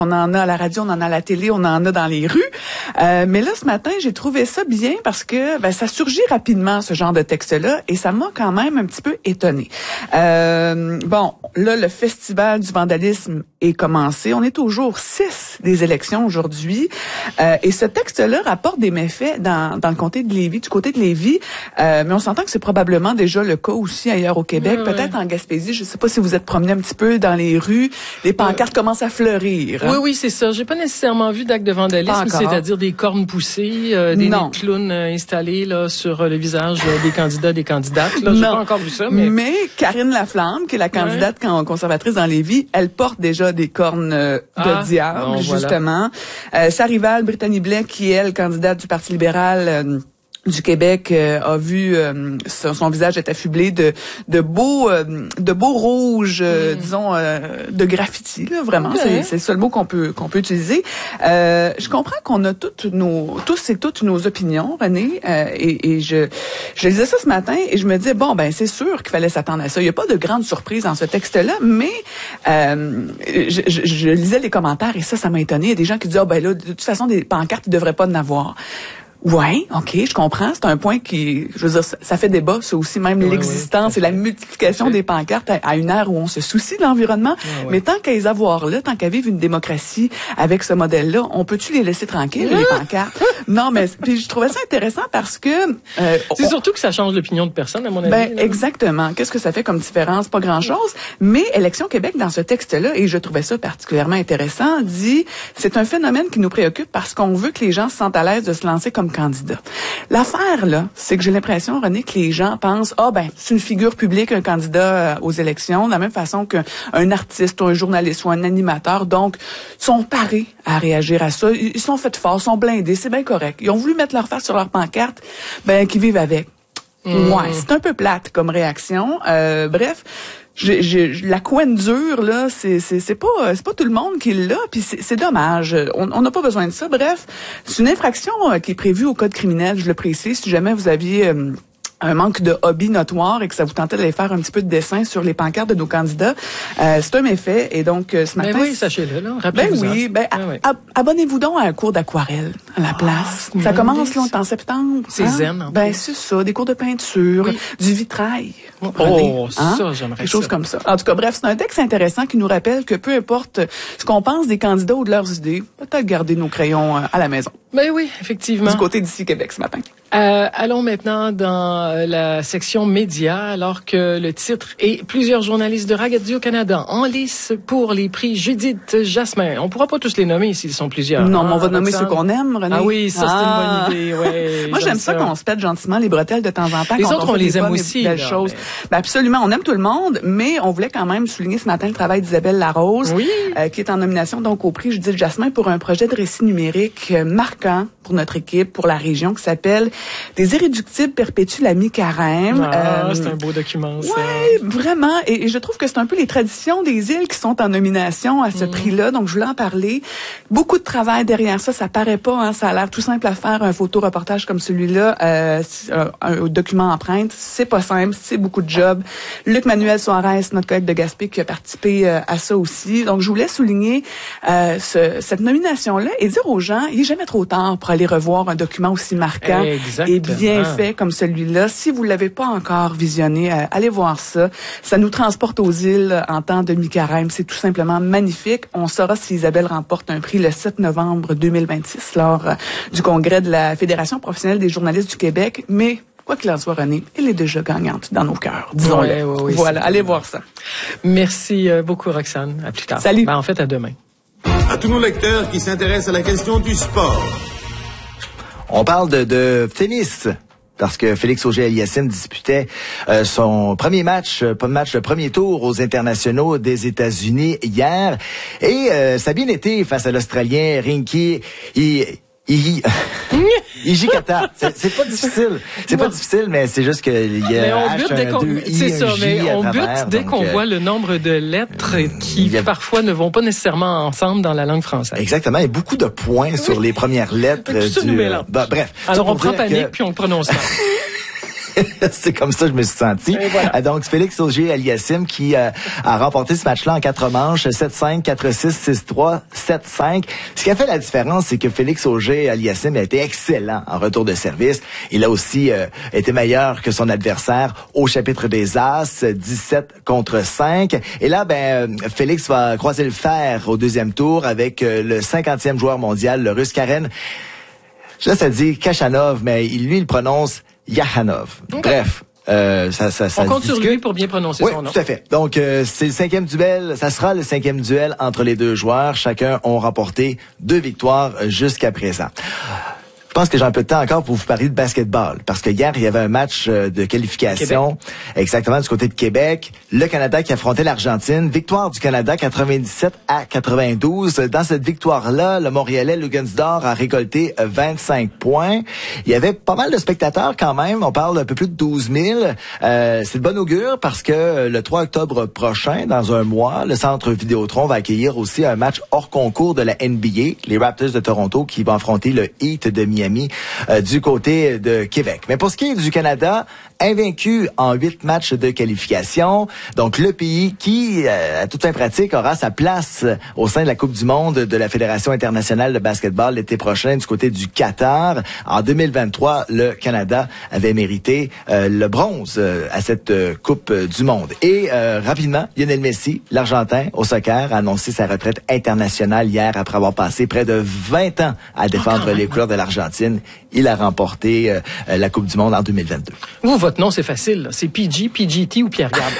On en a à la radio, on en a à la télé, on en a dans les rues. Mais là, ce matin, j'ai trouvé ça bien parce que ça surgit rapidement, ce genre de texte-là, et ça m'a quand même un petit peu étonnée. Bon, là, le festival du vandalisme est commencé. On est au jour 6 des élections aujourd'hui. Et ce texte-là rapporte des méfaits dans le comté de Lévis, du côté de Lévis. Mais on s'entend que c'est probablement déjà le cas aussi ailleurs au Québec, peut-être en Gaspésie. Je ne sais pas si vous êtes promené un petit peu dans les rues. Les pancartes commencent à fleurir. Oui, c'est ça. J'ai pas nécessairement vu d'actes de vandalisme, c'est-à-dire des cornes poussées, des clowns installés là sur le visage des candidats, des candidates. Là, j'ai pas encore vu ça, mais Karine Laflamme, qui est la candidate conservatrice dans Lévis, elle porte déjà des cornes de diable, justement. Sa rivale, Brittany Blais, qui est, elle, candidate du Parti libéral du Québec, a vu son visage être affublé de beaux rouges, disons, de graffiti, là, vraiment. C'est le seul mot qu'on peut utiliser. Je comprends qu'on a tous et toutes nos opinions, René, et je lisais ça ce matin et je me disais, bon, c'est sûr qu'il fallait s'attendre à ça. Il n'y a pas de grande surprise dans ce texte-là, mais je lisais les commentaires et ça m'a étonné. Il y a des gens qui disent, là, de toute façon, des pancartes, il ne devrait pas en avoir. Ouais, OK, je comprends. C'est un point qui, je veux dire, ça fait débat, ça aussi, même l'existence et la multiplication des pancartes à une ère où on se soucie de l'environnement. Mais tant qu'à les avoir là, tant qu'à vivre une démocratie avec ce modèle-là, on peut-tu les laisser tranquilles, les pancartes? Non, mais puis je trouvais ça intéressant parce que... c'est surtout que ça change l'opinion de personne, à mon avis. Exactement. Qu'est-ce que ça fait comme différence? Pas grand-chose. Mais Élections Québec, dans ce texte-là, et je trouvais ça particulièrement intéressant, dit, c'est un phénomène qui nous préoccupe parce qu'on veut que les gens se sentent à l'aise de se lancer comme candidat. L'affaire, là, c'est que j'ai l'impression, René, que les gens pensent, c'est une figure publique, un candidat aux élections, de la même façon qu'un artiste ou un journaliste ou un animateur, donc, sont parés à réagir à ça. Ils sont faits forts, sont blindés, c'est bien correct. Ils ont voulu mettre leur face sur leur pancarte, qu'ils vivent avec. Ouais, c'est un peu plate comme réaction. Bref, la couenne dure là, c'est pas tout le monde qui l'a, puis c'est dommage. On n'a pas besoin de ça. Bref, c'est une infraction qui est prévue au code criminel, je le précise. Si jamais vous aviez un manque de hobby notoire et que ça vous tentait d'aller faire un petit peu de dessin sur les pancartes de nos candidats, c'est un méfait. Et donc, ce matin... oui, sachez-le, là. Rappelez-vous. Abonnez-vous donc à un cours d'aquarelle à la place. Ça commence, là, en septembre. C'est zen, en plus. C'est ça. Des cours de peinture, du vitrail. Ça, j'aimerais quelque chose comme ça. En tout cas, bref, c'est un texte intéressant qui nous rappelle que peu importe ce qu'on pense des candidats ou de leurs idées, peut-être garder nos crayons à la maison. Oui, effectivement. Du côté d'ici Québec ce matin. Allons maintenant dans la section médias, alors que le titre est « Plusieurs journalistes de Radio-Canada en lice pour les prix Judith Jasmin ». On pourra pas tous les nommer s'ils sont plusieurs. Non, mais on va nommer ceux qu'on aime, René. Ah oui, ça, c'est une bonne idée. Ouais, moi, j'aime ça qu'on se pète gentiment les bretelles de temps en temps. Les autres, on les aime aussi. Belles choses. Absolument, on aime tout le monde, mais on voulait quand même souligner ce matin le travail d'Isabelle Larose, qui est en nomination donc au prix Judith Jasmin pour un projet de récit numérique marquant pour notre équipe, pour la région, qui s'appelle « Des irréductibles perpétuent la mi-carême ». C'est un beau document, ça. Oui, vraiment. Et je trouve que c'est un peu les traditions des îles qui sont en nomination à ce prix-là. Donc, je voulais en parler. Beaucoup de travail derrière ça. Ça paraît pas, hein. Ça a l'air tout simple à faire, un photo-reportage comme celui-là. Un document empreinte. C'est pas simple. C'est beaucoup de job. Luc-Manuel Suarez, notre collègue de Gaspé, qui a participé à ça aussi. Donc, je voulais souligner cette nomination-là et dire aux gens, il est jamais trop tard pour aller revoir un document aussi marquant et bien fait comme celui-là. Si vous l'avez pas encore visionné, allez voir ça. Ça nous transporte aux îles en temps de mi-carême. C'est tout simplement magnifique. On saura si Isabelle remporte un prix le 7 novembre 2026 lors du congrès de la Fédération professionnelle des journalistes du Québec. Mais quoi qu'il en soit, René, elle est déjà gagnante dans nos cœurs, disons-le. Oui, voilà, allez voir ça. Merci beaucoup, Roxane. À plus tard. Salut. En fait, à demain. À tous nos lecteurs qui s'intéressent à la question du sport. On parle de tennis. Parce que Félix Auger-Aliassime disputait son premier match, le premier tour aux internationaux des États-Unis hier. Et ça a bien été face à l'Australien Rinky Hijikata. C'est pas difficile. C'est pas difficile, mais c'est juste qu'il y a on bute dès qu'on voit le nombre de lettres qui parfois ne vont pas nécessairement ensemble dans la langue française. Exactement. Il y a beaucoup de points sur les premières lettres tout ça nous mélange. Bref. Alors on prend panique puis on le prononce pas. C'est comme ça que je me suis senti. Voilà. Donc, Félix Auger-Aliassime qui a remporté ce match-là en 4 manches, 7-5, 4-6, 6-3, 7-5. Ce qui a fait la différence, c'est que Félix Auger-Aliassime a été excellent en retour de service. Il a aussi été meilleur que son adversaire au chapitre des As, 17-5. Et là, Félix va croiser le fer au deuxième tour avec le 50e joueur mondial, le Russe Karen. Là, ça dit Khachanov, mais lui, il prononce Yahanov. Okay. Bref. On compte sur lui pour bien prononcer son nom. Oui, tout à fait. Donc, c'est le 5e duel. Ça sera le 5e duel entre les deux joueurs. Chacun ont remporté 2 victoires jusqu'à présent. Je pense que j'ai un peu de temps encore pour vous parler de basketball. Parce que hier, il y avait un match de qualification. Exactement, du côté de Québec. Le Canada qui affrontait l'Argentine. Victoire du Canada, 97-92. Dans cette victoire-là, le Montréalais Lugansdor a récolté 25 points. Il y avait pas mal de spectateurs quand même. On parle d'un peu plus de 12 000. C'est de bon augure parce que le 3 octobre prochain, dans un mois, le Centre Vidéotron va accueillir aussi un match hors concours de la NBA. Les Raptors de Toronto qui vont affronter le Heat de Miami du côté de Québec. Mais pour ce qui est du Canada, invaincu en 8 matchs de qualification, donc le pays qui, à toute fin pratique, aura sa place au sein de la Coupe du monde de la Fédération internationale de basketball l'été prochain du côté du Qatar. En 2023, le Canada avait mérité le bronze à cette Coupe du monde. Et rapidement, Lionel Messi, l'Argentin au soccer, a annoncé sa retraite internationale hier après avoir passé près de 20 ans à défendre les couleurs de l'Argentine. Il a remporté la Coupe du monde en 2022. Votre nom, c'est facile. C'est PG, PGT ou Pierre Gab.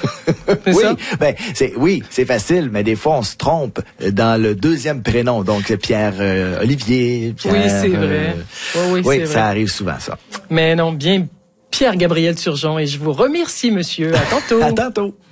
C'est facile, mais des fois, on se trompe dans le deuxième prénom. Donc, Pierre Olivier, Pierre... Oui, c'est vrai. Oui, c'est vrai. Ça arrive souvent, ça. Mais non, bien Pierre-Gabriel Turgeon. Et je vous remercie, monsieur. À tantôt. À tantôt.